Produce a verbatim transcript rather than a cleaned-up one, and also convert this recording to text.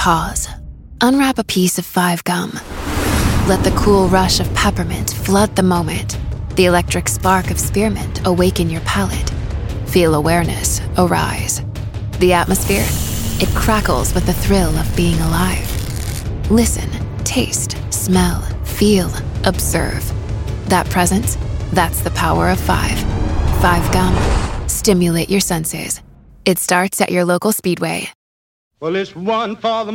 Pause. Unwrap a piece of Five Gum. Let the cool rush of peppermint flood the moment. The electric spark of spearmint awaken your palate. Feel awareness arise. The atmosphere, it crackles with the thrill of being alive. Listen, taste, smell, feel, observe. That presence, that's the power of five. Five Gum. Stimulate your senses. It starts at your local Speedway. Well, it's one for the